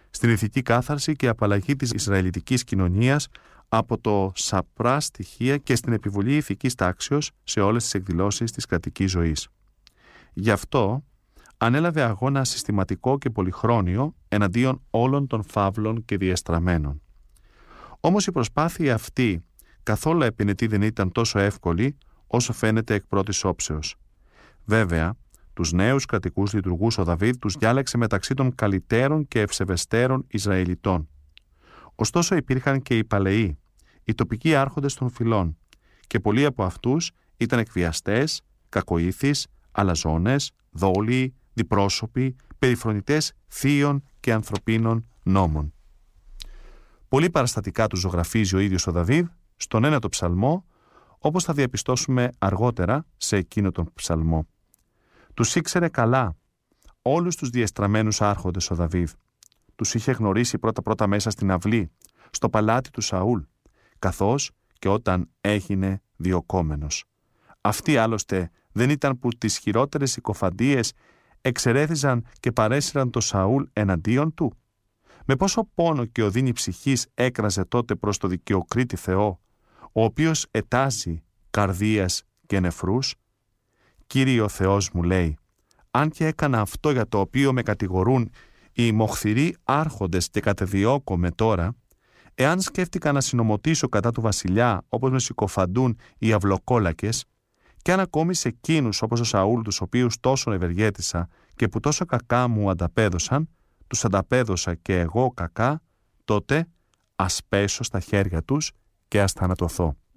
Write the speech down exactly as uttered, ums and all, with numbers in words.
στην ηθική κάθαρση και απαλλαγή της Ισραηλιτικής κοινωνίας από το σαπρά στοιχεία και στην επιβολή ηθικής τάξεως σε όλες τις εκδηλώσεις της κρατικής ζωής. Γι' αυτό ανέλαβε αγώνα συστηματικό και πολυχρόνιο εναντίον όλων των φαύλων και διεστραμμένων. Όμως η προσπάθεια αυτή καθόλου επινετή δεν ήταν τόσο εύκολη όσο φαίνεται εκ πρώτης όψεως. Βέβαια, τους νέους κρατικούς λειτουργούς ο Δαβίδ τους διάλεξε μεταξύ των καλυτέρων και ευσεβεστέρων Ισραηλιτών. Ωστόσο υπήρχαν και οι παλαιοί, οι τοπικοί άρχοντες των φυλών, και πολλοί από αυτούς ήταν εκβιαστές, κακοήθεις, αλαζόνες, δόλιοι, διπρόσωποι, περιφρονητές θείων και ανθρωπίνων νόμων. Πολύ παραστατικά τους ζωγραφίζει ο ίδιος ο Δαβίδ στον ένατο ψαλμό, όπως θα διαπιστώσουμε αργότερα σε εκείνο τον ψαλμό. Τους ήξερε καλά όλους τους διεστραμμένους άρχοντες ο Δαβίδ. Τους είχε γνωρίσει πρώτα-πρώτα μέσα στην αυλή, στο παλάτι του Σαούλ, καθώς και όταν έγινε διοκόμενος. Αυτοί άλλωστε δεν ήταν που τις χειρότερες συκοφαντίες εξερέθησαν και παρέσυραν το Σαούλ εναντίον του? Με πόσο πόνο και οδύνη ψυχής έκραζε τότε προς το δικαιοκρίτη Θεό, ο οποίος ετάζει καρδίας και νεφρούς? «Κύριε ο Θεός μου», λέει, «αν και έκανα αυτό για το οποίο με κατηγορούν οι μοχθηροί άρχοντες και κατεδιώκομαι τώρα, εάν σκέφτηκα να συνομωτήσω κατά του βασιλιά όπως με συκοφαντούν οι αυλοκόλακες, και αν ακόμη σε εκείνους όπως ο Σαούλ, τους οποίους τόσο ευεργέτησα και που τόσο κακά μου ανταπέδωσαν, τους ανταπέδωσα και εγώ κακά, τότε ας πέσω στα χέρια τους και ας θανατωθώ».